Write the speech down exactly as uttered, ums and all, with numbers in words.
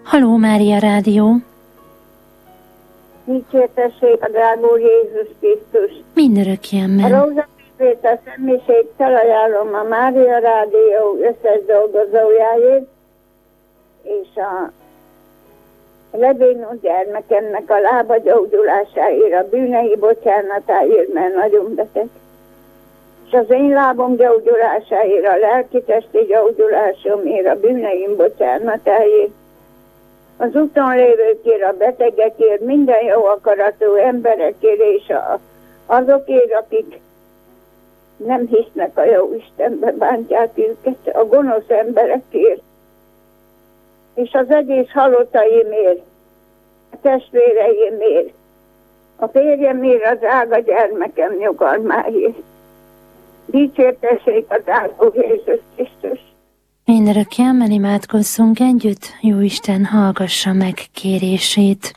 Halló, Mária Rádió. Dicsértessék a drága Úr Jézus Krisztus. Mindörökkénben. A Rózsafűzét a személyiségtel ajánlom a Mária Rádió összes dolgozójáért, és a lebénult gyermekemnek a lába gyógyulásáért, a bűnei bocsánatáért, mert nagyon beteg. És az én lábom gyógyulásáért, a lelki-testi gyógyulásomért, a bűneim bocsánatáért, az úton lévőkért, a betegekért, minden jó akaratú emberekért, és a, azokért, akik nem hisznek a jó Istenbe, bántják őket, a gonosz emberekért, és az egész halottaimért, a testvéreimért, a férjemért, az drága gyermekem nyugalmáért. Dicsértessék a drága Jézus Krisztus. Mindörökkénben imádkozzunk együtt, Jóisten hallgassa meg kérését.